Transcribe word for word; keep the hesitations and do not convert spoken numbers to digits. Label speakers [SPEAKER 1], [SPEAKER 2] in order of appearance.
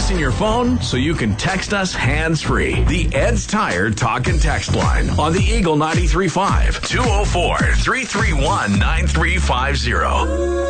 [SPEAKER 1] using your phone so you can text us hands-free. The Ed's Tire Talk and Text line on the Eagle ninety-three point five, two oh four, three three one, nine three five zero.